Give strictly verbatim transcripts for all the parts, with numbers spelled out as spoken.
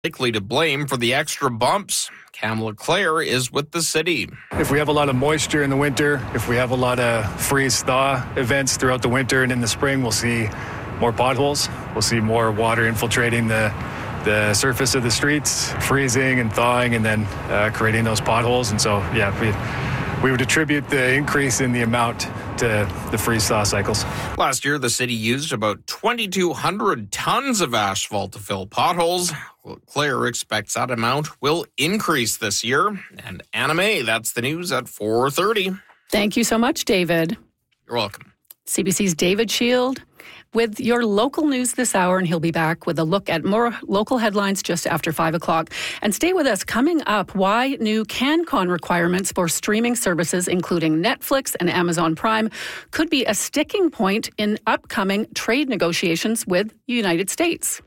likely to blame for the extra bumps. Cam LeClaire is with the city. If we have a lot of moisture in the winter, if we have a lot of freeze-thaw events throughout the winter and in the spring, we'll see more potholes. We'll see more water infiltrating the the surface of the streets, freezing and thawing, and then uh, creating those potholes. And so, yeah, we, we would attribute the increase in the amount to the freeze-thaw cycles. Last year, the city used about twenty-two hundred tons of asphalt to fill potholes. Claire expects that amount will increase this year. And Anna May, that's the news at four thirty. Thank you so much, David. You're welcome. C B C's David Shield with your local news this hour, and he'll be back with a look at more local headlines just after five o'clock. And stay with us. Coming up, why new CanCon requirements for streaming services, including Netflix and Amazon Prime, could be a sticking point in upcoming trade negotiations with the United States.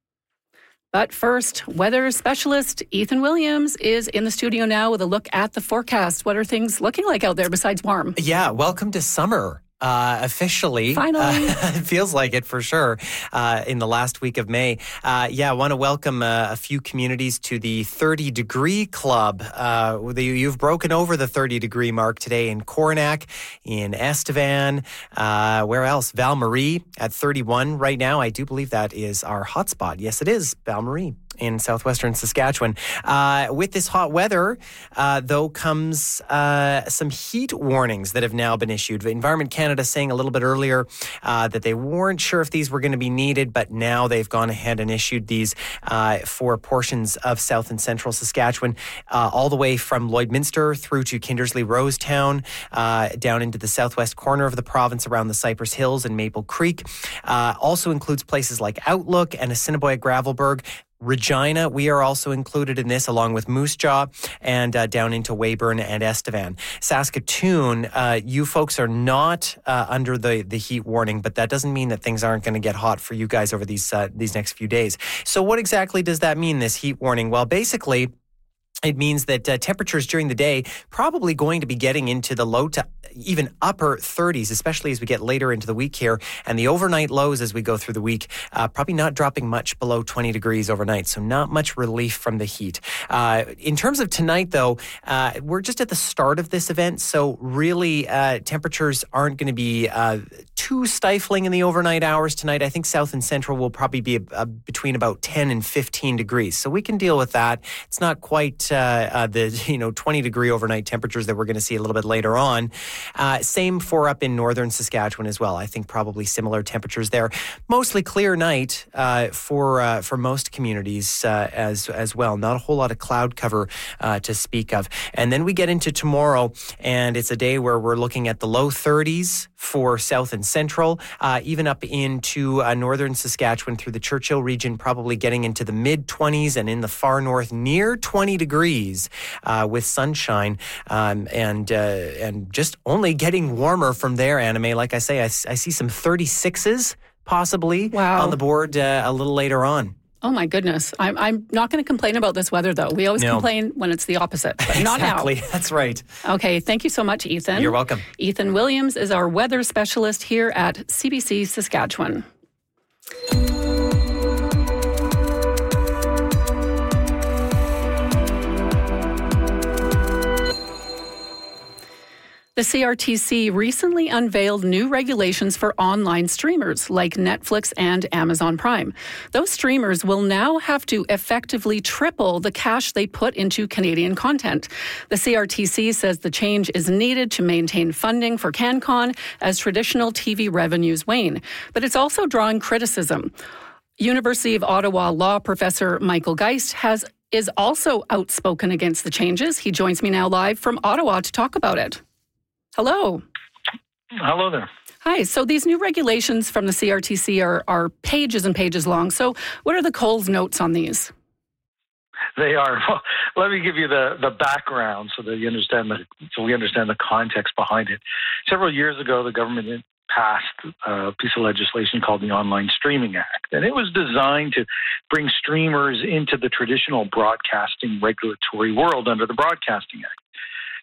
But first, weather specialist Ethan Williams is in the studio now with a look at the forecast. What are things looking like out there besides warm? Yeah, welcome to summer. Uh, officially. Finally. Uh, it feels like it for sure uh, in the last week of May. Uh, yeah, I want to welcome uh, a few communities to the thirty degree club. Uh, the, you've broken over the thirty degree mark today in Coronach, in Estevan, uh, where else? Val-Marie at thirty-one right now. I do believe that is our hotspot. Yes, it is, Val-Marie in southwestern Saskatchewan. Uh, with this hot weather, uh, though, comes uh, some heat warnings that have now been issued. Environment Canada saying a little bit earlier uh, that they weren't sure if these were going to be needed, but now they've gone ahead and issued these uh, for portions of south and central Saskatchewan, uh, all the way from Lloydminster through to Kindersley Rosetown, uh, down into the southwest corner of the province around the Cypress Hills and Maple Creek. Uh, also includes places like Outlook and Assiniboia Gravelbourg. Regina, we are also included in this, along with Moose Jaw, and uh, down into Weyburn and Estevan. Saskatoon, uh, you folks are not uh, under the, the heat warning, but that doesn't mean that things aren't going to get hot for you guys over these uh, these next few days. So what exactly does that mean, this heat warning? Well, basically, it means that uh, temperatures during the day probably going to be getting into the low to even upper thirties, especially as we get later into the week here. And the overnight lows as we go through the week, uh, probably not dropping much below twenty degrees overnight. So not much relief from the heat. Uh, in terms of tonight, though, uh, we're just at the start of this event. So really, uh, temperatures aren't going to be uh, too stifling in the overnight hours tonight. I think south and central will probably be uh, between about ten and fifteen degrees. So we can deal with that. It's not quite Uh, uh, the you know twenty degree overnight temperatures that we're going to see a little bit later on. Uh, same for up in northern Saskatchewan as well. I think probably similar temperatures there. Mostly clear night uh, for uh, for most communities uh, as as well. Not a whole lot of cloud cover uh, to speak of. And then we get into tomorrow, and it's a day where we're looking at the low thirties for south and central, uh, even up into uh, northern Saskatchewan through the Churchill region, probably getting into the mid twenties, and in the far north near twenty degrees uh, with sunshine, um, and uh, and just only getting warmer from there, Anna May. Like I say, I, I see some thirty-sixes possibly wow. on the board uh, a little later on. Oh, my goodness. I'm, I'm not going to complain about this weather, though. We always no. complain when it's the opposite, but not exactly. now. That's right. Okay, thank you so much, Ethan. You're welcome. Ethan Williams is our weather specialist here at C B C Saskatchewan. The C R T C recently unveiled new regulations for online streamers like Netflix and Amazon Prime. Those streamers will now have to effectively triple the cash they put into Canadian content. The C R T C says the change is needed to maintain funding for CanCon as traditional T V revenues wane. But it's also drawing criticism. University of Ottawa law professor Michael Geist has is also outspoken against the changes. He joins me now live from Ottawa to talk about it. Hello. Hello there. Hi. So these new regulations from the C R T C are, are pages and pages long. So what are the Coles notes on these? They are. Well, let me give you the, the background so that you understand the so we understand the context behind it. Several years ago, the government passed a piece of legislation called the Online Streaming Act, and it was designed to bring streamers into the traditional broadcasting regulatory world under the Broadcasting Act.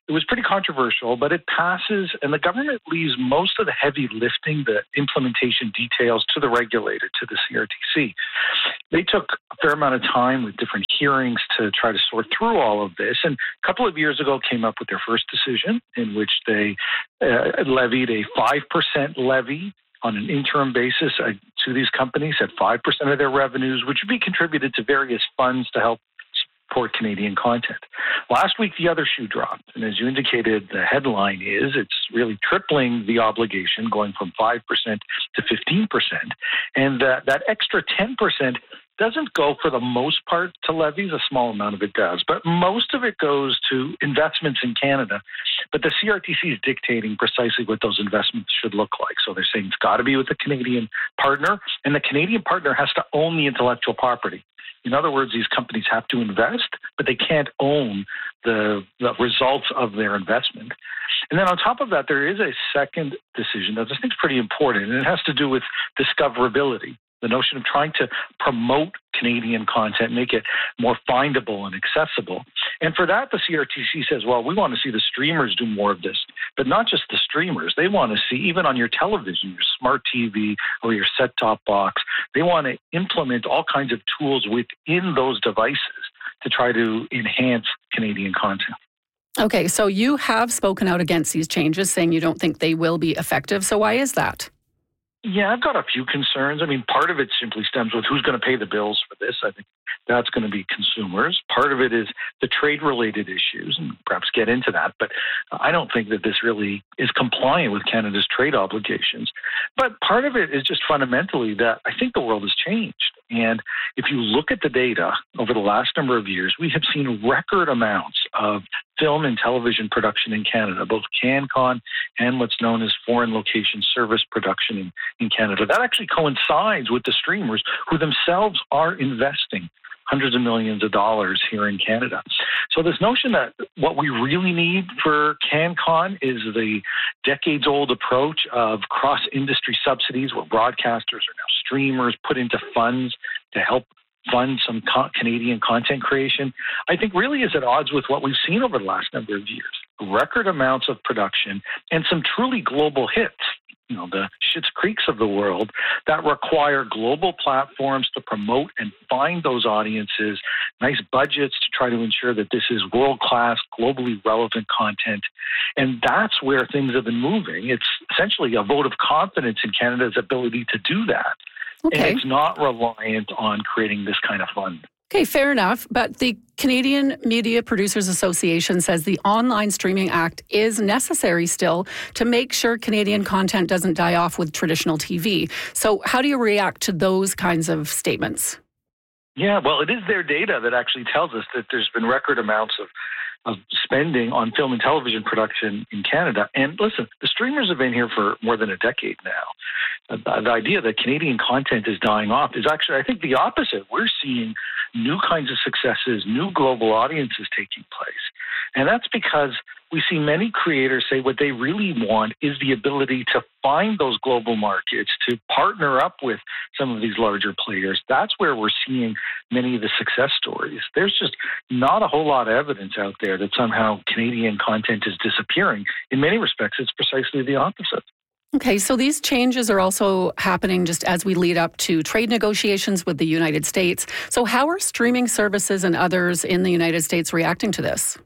it was pretty controversial, but it passes, and the government leaves most of the heavy lifting, the implementation details, to the regulator, to the C R T C. They took a fair amount of time with different hearings to try to sort through all of this, and a couple of years ago came up with their first decision in which they uh, levied a five percent levy on an interim basis uh, to these companies at five percent of their revenues, which would be contributed to various funds to help support Canadian content. Last week, the other shoe dropped. And as you indicated, the headline is it's really tripling the obligation, going from five percent to fifteen percent. And uh, that extra ten percent doesn't go for the most part to levies. A small amount of it does. But most of it goes to investments in Canada. But the C R T C is dictating precisely what those investments should look like. So they're saying it's got to be with a Canadian partner, and the Canadian partner has to own the intellectual property. In other words, these companies have to invest, but they can't own the, the results of their investment. And then on top of that, there is a second decision that I think is pretty important, and it has to do with discoverability. The notion of trying to promote Canadian content, make it more findable and accessible. And for that, the C R T C says, well, we want to see the streamers do more of this, but not just the streamers. They want to see, even on your television, your smart T V or your set-top box, they want to implement all kinds of tools within those devices to try to enhance Canadian content. Okay, so you have spoken out against these changes, saying you don't think they will be effective. So why is that? Yeah, I've got a few concerns. I mean, part of it simply stems with who's going to pay the bills for this. I think that's going to be consumers. Part of it is the trade-related issues, and perhaps get into that. But I don't think that this really is compliant with Canada's trade obligations. But part of it is just fundamentally that I think the world has changed. And if you look at the data over the last number of years, we have seen record amounts of film and television production in Canada, both CanCon and what's known as foreign location service production in, in Canada. That actually coincides with the streamers who themselves are investing hundreds of millions of dollars here in Canada. So this notion that what we really need for CanCon is the decades-old approach of cross-industry subsidies where broadcasters are now streamers put into funds to help fund some co- Canadian content creation, I think really is at odds with what we've seen over the last number of years. Record amounts of production and some truly global hits, you know, the Schitt's Creeks of the world, that require global platforms to promote and find those audiences, nice budgets to try to ensure that this is world-class, globally relevant content. And that's where things have been moving. It's essentially a vote of confidence in Canada's ability to do that. Okay. And it's not reliant on creating this kind of fund. Okay, fair enough. But the Canadian Media Producers Association says the Online Streaming Act is necessary still to make sure Canadian content doesn't die off with traditional T V. So how do you react to those kinds of statements? Yeah, well, it is their data that actually tells us that there's been record amounts of, of spending on film and television production in Canada. And listen, the streamers have been here for more than a decade now. The, the idea that Canadian content is dying off is actually, I think, the opposite. We're seeing new kinds of successes, new global audiences taking place. And that's because we see many creators say what they really want is the ability to find those global markets, to partner up with some of these larger players. That's where we're seeing many of the success stories. There's just not a whole lot of evidence out there that somehow Canadian content is disappearing. In many respects, it's precisely the opposite. Okay, so these changes are also happening just as we lead up to trade negotiations with the United States. So how are streaming services and others in the United States reacting to this?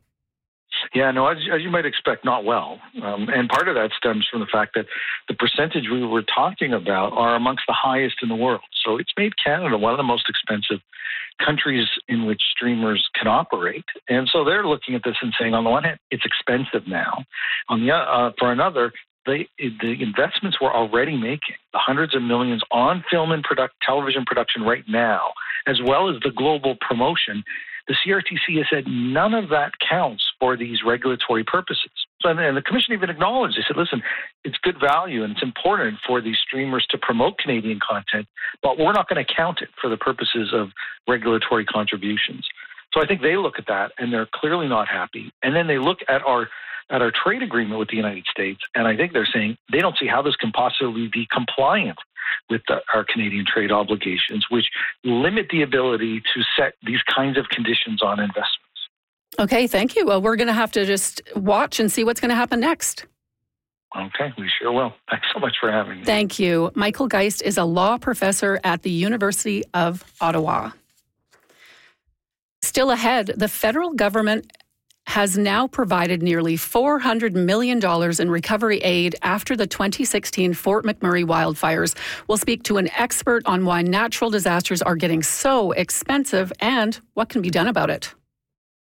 Yeah, no, as, as you might expect, not well. Um, and part of that stems from the fact that the percentage we were talking about are amongst the highest in the world. So it's made Canada one of the most expensive countries in which streamers can operate. And so they're looking at this and saying, on the one hand, it's expensive now. On the uh, for another, they, the investments we're already making, the hundreds of millions on film and product, television production right now, as well as the global promotion, the C R T C has said none of that counts for these regulatory purposes. So, and the Commission even acknowledged, they said, listen, it's good value and it's important for these streamers to promote Canadian content, but we're not going to count it for the purposes of regulatory contributions. So I think they look at that and they're clearly not happy. And then they look at our at our trade agreement with the United States, and I think they're saying they don't see how this can possibly be compliant with the, our Canadian trade obligations, which limit the ability to set these kinds of conditions on investments. Okay, thank you. Well, we're going to have to just watch and see what's going to happen next. Okay, we sure will. Thanks so much for having me. Thank you. Michael Geist is a law professor at the University of Ottawa. Still ahead, the federal government has now provided nearly four hundred million dollars in recovery aid after the twenty sixteen Fort McMurray wildfires. We'll speak to an expert on why natural disasters are getting so expensive and what can be done about it.